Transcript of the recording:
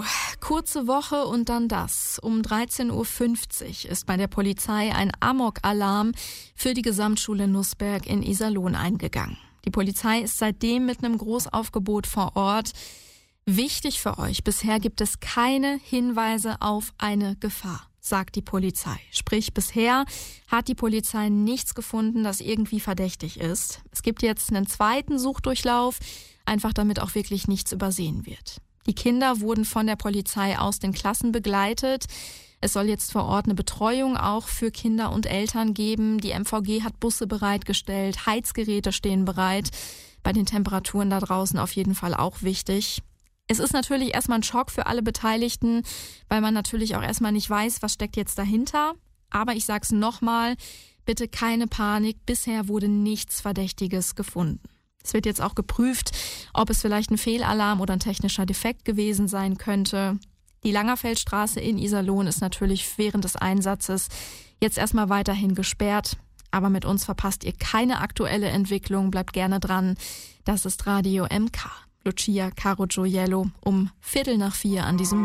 Kurze Woche und dann das. Um 13.50 Uhr ist bei der Polizei ein Amok-Alarm für die Gesamtschule Nußberg in Iserlohn eingegangen. Die Polizei ist seitdem mit einem Großaufgebot vor Ort. Wichtig für euch, bisher gibt es keine Hinweise auf eine Gefahr, sagt die Polizei. Sprich, bisher hat die Polizei nichts gefunden, das irgendwie verdächtig ist. Es gibt jetzt einen zweiten Suchdurchlauf, einfach damit auch wirklich nichts übersehen wird. Die Kinder wurden von der Polizei aus den Klassen begleitet. Es soll jetzt vor Ort eine Betreuung auch für Kinder und Eltern geben. Die MVG hat Busse bereitgestellt, Heizgeräte stehen bereit. Bei den Temperaturen da draußen auf jeden Fall auch wichtig. Es ist natürlich erstmal ein Schock für alle Beteiligten, weil man natürlich auch erstmal nicht weiß, was steckt jetzt dahinter. Aber ich sag's nochmal, bitte keine Panik. Bisher wurde nichts Verdächtiges gefunden. Es wird jetzt auch geprüft, ob es vielleicht ein Fehlalarm oder ein technischer Defekt gewesen sein könnte. Die Langerfeldstraße in Iserlohn ist natürlich während des Einsatzes jetzt erstmal weiterhin gesperrt. Aber mit uns verpasst ihr keine aktuelle Entwicklung. Bleibt gerne dran. Das ist Radio MK. Lucia Caro Gioiello um 3:45 an diesem